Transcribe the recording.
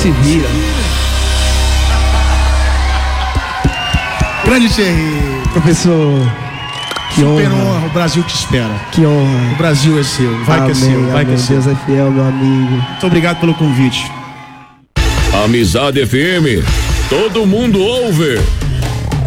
Se vira. Grande Thierry. Professor, que super honra. honra, o Brasil te espera. Que honra. O Brasil é seu, vai Amém, que é seu, vai que é seu. Deus é fiel, meu amigo. Muito obrigado pelo convite. Amizade FM, todo mundo ouve.